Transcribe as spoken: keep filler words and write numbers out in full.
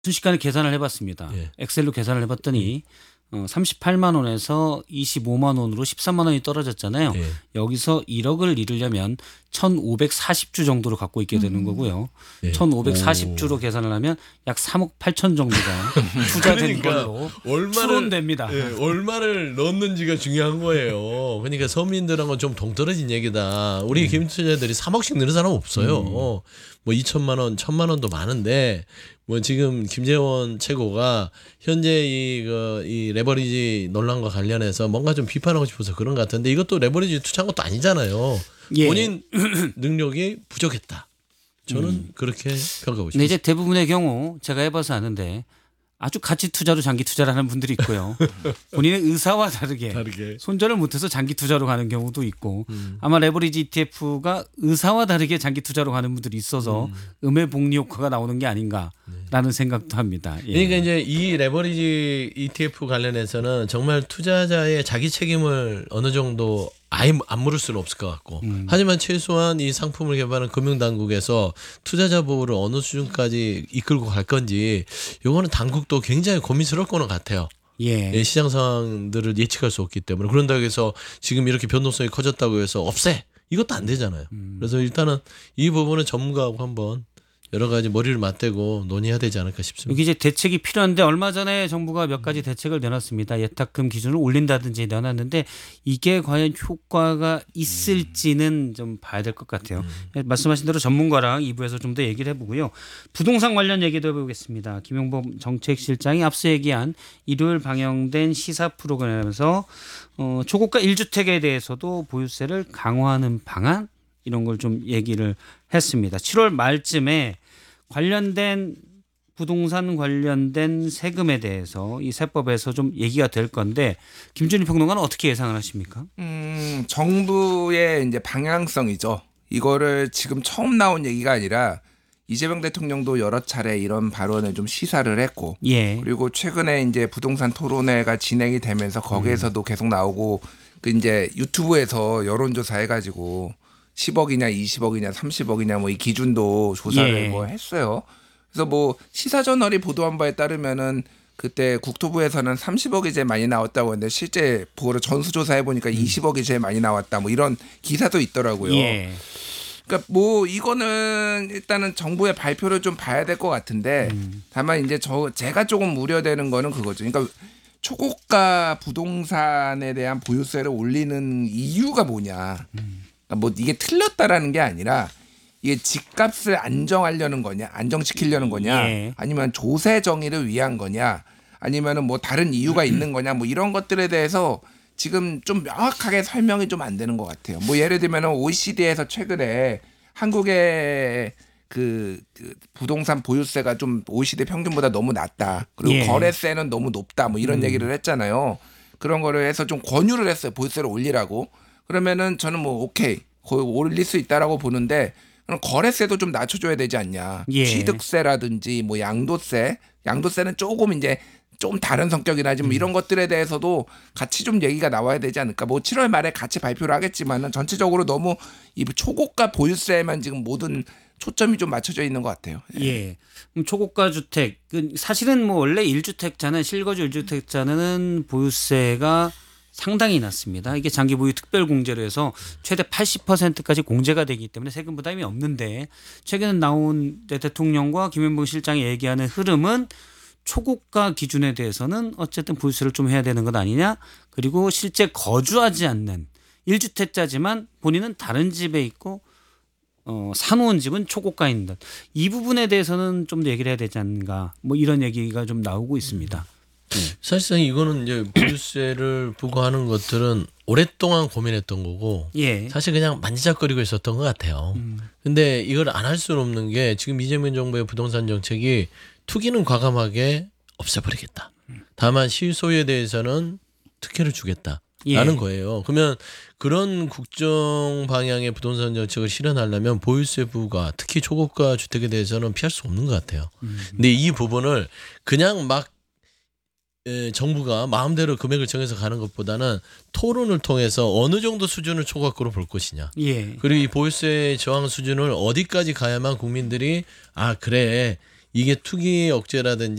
순식간에 계산을 해봤습니다. 예. 엑셀로 계산을 해봤더니 어, 삼십팔만 원에서 이십오만 원으로 십삼만 원이 떨어졌잖아요. 예. 여기서 일억을 이루려면 천오백사십 주 정도로 갖고 있게 되는 거고요. 예. 천오백사십 주로 계산을 하면 약 삼억 팔천 정도가 투자된 그러니까 걸로 얼마를 추론됩니다. 예, 얼마를 넣는지가 중요한 거예요. 그러니까 서민들하고 좀 동떨어진 얘기다. 우리 기금 투자자들이 삼억씩 넣는 사람 없어요. 음. 뭐 이천만 원, 천만 원도 많은데 뭐 지금 김재원 최고가 현재 이, 그, 이 레버리지 논란과 관련해서 뭔가 좀 비판하고 싶어서 그런 것 같은데 이것도 레버리지 투자한 것도 아니잖아요. 예. 본인 능력이 부족했다. 저는 음. 그렇게 평가하고 근데 싶습니다. 이제 대부분의 경우 제가 해봐서 아는데 아주 가치 투자로 장기 투자를 하는 분들이 있고요. 본인의 의사와 다르게, 다르게. 손절을 못해서 장기 투자로 가는 경우도 있고 음. 아마 레버리지 이티에프가 의사와 다르게 장기 투자로 가는 분들이 있어서 음. 음의 복리 효과가 나오는 게 아닌가라는 생각도 합니다. 예. 그러니까 이제 이 레버리지 이티에프 관련해서는 정말 투자자의 자기 책임을 어느 정도 아예 안 물을 수는 없을 것 같고 음. 하지만 최소한 이 상품을 개발한 금융당국에서 투자자 보호를 어느 수준까지 이끌고 갈 건지 이거는 당국도 굉장히 고민스러울 거는 같아요. 예. 예, 시장 상황들을 예측할 수 없기 때문에 그런다고 해서 지금 이렇게 변동성이 커졌다고 해서 없애 이것도 안 되잖아요. 음. 그래서 일단은 이 부분은 전문가하고 한번 여러 가지 머리를 맞대고 논의해야 되지 않을까 싶습니다. 여기 이제 대책이 필요한데 얼마 전에 정부가 몇 가지 대책을 내놨습니다. 예탁금 기준을 올린다든지 내놨는데 이게 과연 효과가 있을지는 좀 봐야 될 것 같아요. 음. 말씀하신 대로 전문가랑 이 부에서 좀 더 얘기를 해보고요. 부동산 관련 얘기도 해보겠습니다. 김용범 정책실장이 앞서 얘기한 일요일 방영된 시사 프로그램에서 어, 초고가 일 주택에 대해서도 보유세를 강화하는 방안 이런 걸 좀 얘기를 했습니다. 칠월 말쯤에 관련된 부동산 관련된 세금에 대해서 이 세법에서 좀 얘기가 될 건데 김준일 평론가는 어떻게 예상을 하십니까? 음, 정부의 이제 방향성이죠. 이거를 지금 처음 나온 얘기가 아니라 이재명 대통령도 여러 차례 이런 발언을 좀 시사를 했고, 예. 그리고 최근에 이제 부동산 토론회가 진행이 되면서 거기에서도 음. 계속 나오고, 그 이제 유튜브에서 여론조사 해가지고 십억이냐 이십억이냐 삼십억이냐 뭐 이 기준도 조사를 예. 뭐 했어요. 그래서 뭐 시사저널이 보도한 바에 따르면은 그때 국토부에서는 삼십억이 제일 많이 나왔다고 했는데 실제 그거를 전수조사해 보니까 음. 이십억이 제일 많이 나왔다 뭐 이런 기사도 있더라고요. 예. 그러니까 뭐 이거는 일단은 정부의 발표를 좀 봐야 될 것 같은데 음. 다만 이제 저 제가 조금 우려되는 거는 그거죠. 그러니까 초고가 부동산에 대한 보유세를 올리는 이유가 뭐냐. 음. 뭐 이게 틀렸다라는 게 아니라 이게 집값을 안정하려는 거냐, 안정시키려는 거냐, 예. 아니면 조세 정의를 위한 거냐, 아니면은 뭐 다른 이유가 있는 거냐, 뭐 이런 것들에 대해서 지금 좀 명확하게 설명이 좀 안 되는 것 같아요. 뭐 예를 들면은 오이시디에서 최근에 한국의 그, 그 부동산 보유세가 좀 오이시디 평균보다 너무 낮다. 그리고 예. 거래세는 너무 높다. 뭐 이런 음. 얘기를 했잖아요. 그런 거를 해서 좀 권유를 했어요. 보유세를 올리라고. 그러면은 저는 뭐 오케이 거의 올릴 수 있다라고 보는데 그럼 거래세도 좀 낮춰줘야 되지 않냐. 예. 취득세라든지 뭐 양도세, 양도세는 조금 이제 좀 다른 성격이라지 뭐 이런 것들에 대해서도 같이 좀 얘기가 나와야 되지 않을까. 뭐 칠월 말에 같이 발표를 하겠지만은 전체적으로 너무 이 초고가 보유세에만 지금 모든 초점이 좀 맞춰져 있는 것 같아요. 예. 예. 그럼 초고가 주택 사실은 뭐 원래 일 주택자는 실거주 일 주택자는 보유세가 상당히 낮습니다. 이게 장기 보유 특별 공제로 해서 최대 팔십 퍼센트까지 공제가 되기 때문에 세금 부담이 없는데 최근에 나온 대통령과 김현봉 실장이 얘기하는 흐름은 초고가 기준에 대해서는 어쨌든 보유세를 좀 해야 되는 것 아니냐. 그리고 실제 거주하지 않는 일 주택자지만 본인은 다른 집에 있고 어, 사놓은 집은 초고가인 듯. 이 부분에 대해서는 좀 더 얘기를 해야 되지 않는가. 뭐 이런 얘기가 좀 나오고 있습니다. 사실상 이거는 이제 보유세를 부과하는 것들은 오랫동안 고민했던 거고 예. 사실 그냥 만지작거리고 있었던 것 같아요. 음. 근데 이걸 안 할 수는 없는 게 지금 이재명 정부의 부동산 정책이 투기는 과감하게 없애버리겠다. 다만 실소유에 대해서는 특혜를 주겠다라는 예. 거예요. 그러면 그런 국정 방향의 부동산 정책을 실현하려면 보유세 부과 특히 초고가 주택에 대해서는 피할 수 없는 것 같아요. 음. 근데 이 부분을 그냥 막 에, 정부가 마음대로 금액을 정해서 가는 것보다는 토론을 통해서 어느 정도 수준을 초과급으로 볼 것이냐. 예. 그리고 이 보유세 저항 수준을 어디까지 가야만 국민들이 아 그래 이게 투기 억제라든지